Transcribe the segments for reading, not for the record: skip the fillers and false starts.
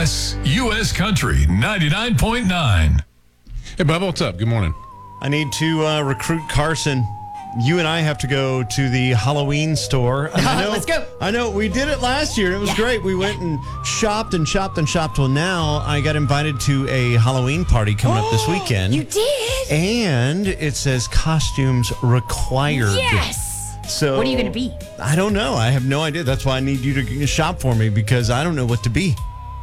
KMOX, U.S. Country 99.9. Hey, Bubba, what's up? Good morning. I need to recruit Carson. You and I have to go to the Halloween store. Let's go. I know. We did it last year. It was great. We went and shopped and shopped and shopped. Well, now I got invited to a Halloween party coming up this weekend. You did? And it says costumes required. Yes. So What are you going to be? I don't know. I have no idea. That's why I need you to shop for me because I don't know what to be.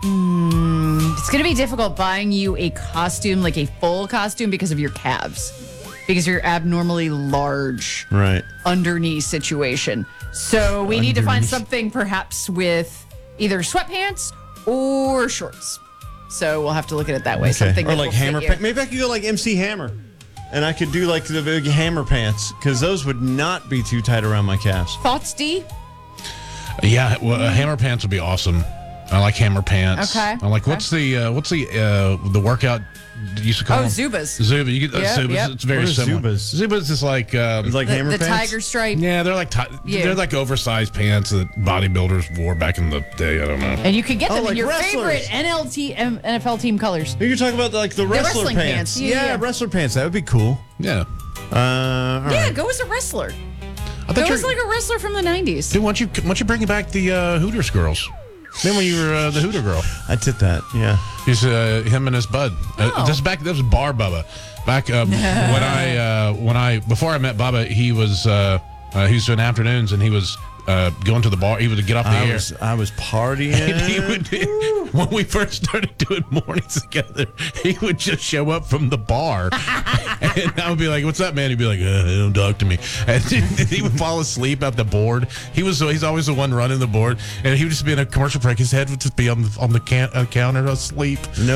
It's going to be difficult buying you a costume, like a full costume, because of your calves. Because you're abnormally large Right. underneath situation. So we need to find something perhaps with either sweatpants or shorts. So we'll have to look at it that way. Something Or that like will fit hammer you. pants. Maybe I could go like MC Hammer. And I could do like the big hammer pants because those would not be too tight around my calves. Thoughts, D? Yeah, well, hammer pants would be awesome. I like hammer pants. Okay. I like what's the workout you used to call them? Zubas. Zuba. You get Yep, Zubas. yep. It's very What are similar. Zubas? Zubas is like It's like hammer The pants. tiger stripe. yeah, they're like Yeah. they're like oversized pants that bodybuilders wore back in the day. I don't know. And you can get them in like your wrestlers. favorite NFL team colors. You're talking about like the wrestler wrestling pants. pants. Yeah. Wrestler pants. That would be cool. Yeah. All Yeah, right. go as a wrestler. I Go thought as like a wrestler from the 90s. Dude, why don't you bring back the Hooters girls? Then when you were the Hooter girl, I did that. Yeah. he's him and his bud. Oh. That was Bar Bubba. Back when I before I met Bubba, he was doing afternoons and he was going to the bar. He would get off the air. I was partying. And he would, when we first started doing mornings together, he would just show up from the bar, and I would be like, "What's up, man?" He'd be like, "Don't talk to me," and he would fall asleep at the board. He's always the one running the board, and he would just be in a commercial break. His head would just be on the counter asleep. No